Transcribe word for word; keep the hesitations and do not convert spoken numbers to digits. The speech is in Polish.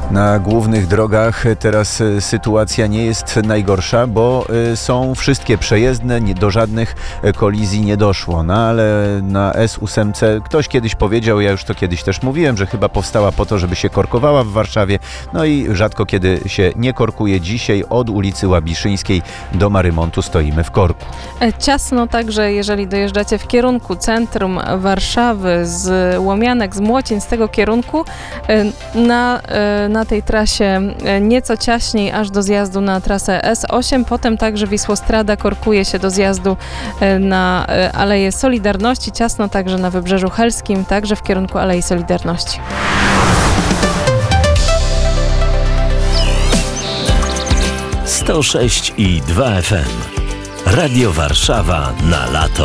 Na głównych drogach teraz sytuacja nie jest najgorsza, bo są wszystkie przejezdne, nie, do żadnych kolizji nie doszło. No ale na S osiem ktoś kiedyś powiedział, ja już to kiedyś też mówiłem, że chyba powstała po to, żeby się korkowała w Warszawie. No i rzadko kiedy się nie korkuje. Dzisiaj od ulicy Łabiszyńskiej do Marymontu stoimy w korku. Ciasno także, jeżeli dojeżdżacie w kierunku centrum Warszawy z Łomianek, z Młocin, z tego kierunku, na, na tej trasie nieco ciaśniej aż do zjazdu na trasę S osiem. Potem także Wisłostrada korkuje się do zjazdu na Aleję Solidarności. Ciasno także na Wybrzeżu Helskim, także w kierunku Alei Solidarności. sto sześć i dwa F M. Radio Warszawa na lato.